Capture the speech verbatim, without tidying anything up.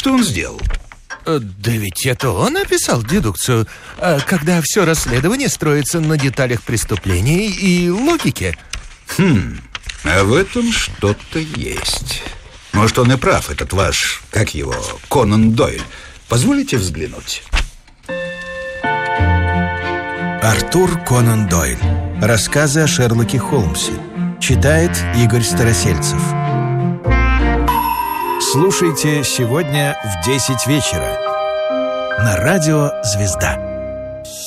Что он сделал? Да ведь это он описал дедукцию, когда все расследование строится на деталях преступлений и логике. Хм, а в этом что-то есть. Может, он и прав, этот ваш, как его, Конан Дойль. Позволите взглянуть? Артур Конан Дойль. Рассказы о Шерлоке Холмсе. Читает Игорь Старосельцев. Слушайте сегодня в десять вечера на радио «Звезда».